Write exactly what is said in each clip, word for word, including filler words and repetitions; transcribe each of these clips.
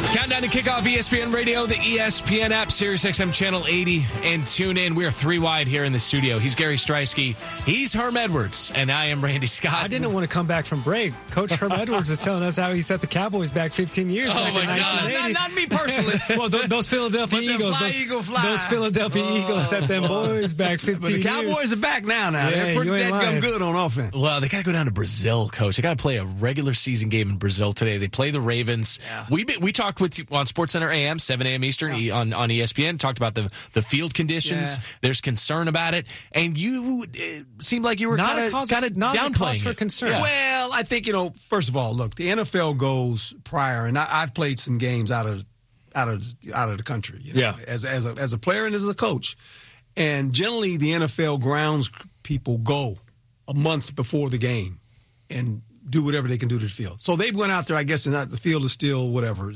Countdown to kickoff E S P N Radio, the E S P N app, Sirius X M Channel eighty, and tune in. We are three wide here in the studio. He's Gary Streisky. He's Herm Edwards, and I am Randy Scott. I didn't want to come back from break. Coach Herm Edwards is telling us how he set the Cowboys back fifteen years. Oh, back my in God. Not, not me personally. Well, th- those Philadelphia But the Eagles, fly, those, eagle, fly. those Philadelphia Oh. Eagles set them boys back fifteen But the Cowboys years. are back now. Now Yeah, they're pretty you ain't that lying. good on offense. Well, they got to go down to Brazil, Coach. They got to play a regular season game in Brazil today. They play the Ravens. Yeah. We we talked with you on SportsCenter A M, seven a.m. Eastern Yeah. on, on E S P N. Talked about the, the field conditions. Yeah. There's concern about it. And you it seemed like you were Not kind a of cause- kind of not a cause downplaying for it. concern. Yeah. Well, I think, you know, first of all, look, the N F L goes prior, and I, I've played some games out of out of out of the country, you know, Yeah. as as a, as a player and as a coach. And generally, the N F L grounds people go a month before the game and do whatever they can do to the field. So they went out there, I guess, and the field is still whatever,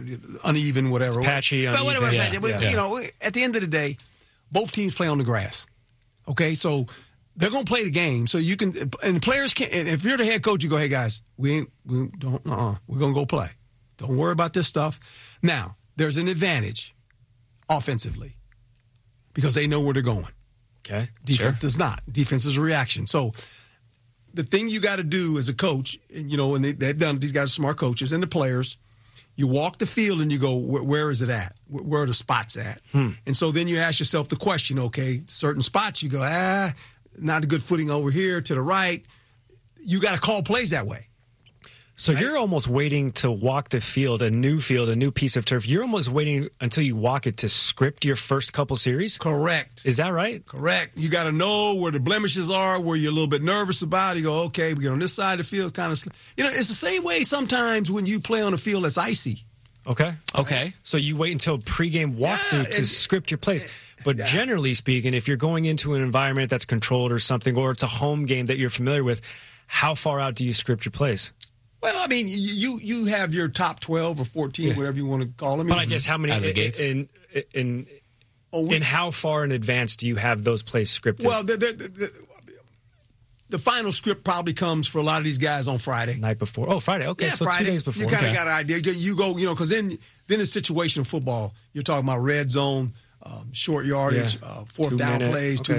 uneven, whatever. It's patchy, But whatever, uneven. patchy. Yeah, But, yeah. you know, at the end of the day, both teams play on the grass. Okay, so they're going to play the game. So you can, and the players can't, and if you're the head coach, you go, hey, guys, we ain't, we don't, uh-uh, we're going to go play. Don't worry about this stuff. Now, there's an advantage offensively because they know where they're going. Okay. Defense does not. Defense is a reaction. So the thing you got to do as a coach, and you know, and they, they've done, these guys are smart coaches, and the players, you walk the field and you go, where, where is it at? Where, where are the spots at? Hmm. And so then you ask yourself the question, okay, certain spots, you go, ah, not a good footing over here to the right. You got to call plays that way. So Right. you're almost waiting to walk the field, a new field, a new piece of turf. You're almost waiting until you walk it to script your first couple series? Correct. Is that right? Correct. You got to know where the blemishes are, where you're a little bit nervous about. You go, okay, we get on this side of the field, kind of. You know, it's the same way sometimes when you play on a field that's icy. Okay. Okay. So you wait until pregame walkthrough Yeah, to and- script your plays. But Yeah. generally speaking, if you're going into an environment that's controlled or something, or it's a home game that you're familiar with, how far out do you script your plays? Well, I mean, you you have your top twelve or fourteen, Yeah. whatever you want to call them. But I guess how many Out of the gates? in in in, Oh, we- in how far in advance do you have those plays scripted? well, the, the, the, the final script probably comes for a lot of these guys on Friday. night before. Oh, Friday. Okay, Yeah, so Friday. two days before. You kind of Okay. got an idea. You, you go, you know, because then then in situational football, you're talking about red zone, um, short yardage, Yeah. uh, fourth Two down minute. plays, two Okay.